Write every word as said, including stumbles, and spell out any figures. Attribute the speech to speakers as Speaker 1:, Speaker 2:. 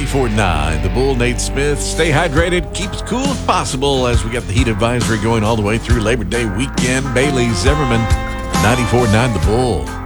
Speaker 1: ninety-four point nine. The Bull, Nate Smith. Stay hydrated. Keep as cool as possible as we got the heat advisory going all the way through Labor Day weekend. Bailey Zimmerman, ninety-four point nine The Bull.